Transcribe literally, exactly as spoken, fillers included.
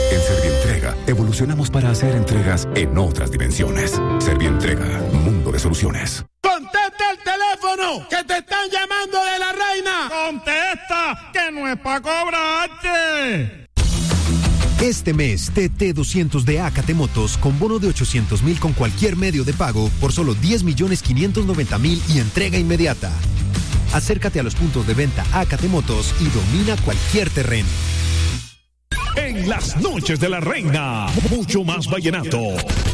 En Servientrega, evolucionamos para hacer entregas en otras dimensiones. Servientrega, mundo de soluciones. ¡Contesta el teléfono! ¡Que te están llamando de la Reina! ¡Contesta! ¡Que no es para cobrarte! Este mes, T T doscientos de Acate Motos con bono de ochocientos mil con cualquier medio de pago por solo diez millones quinientos noventa mil y entrega inmediata. Acércate a los puntos de venta Acate Motos y domina cualquier terreno. En las noches de la Reina, mucho más vallenato.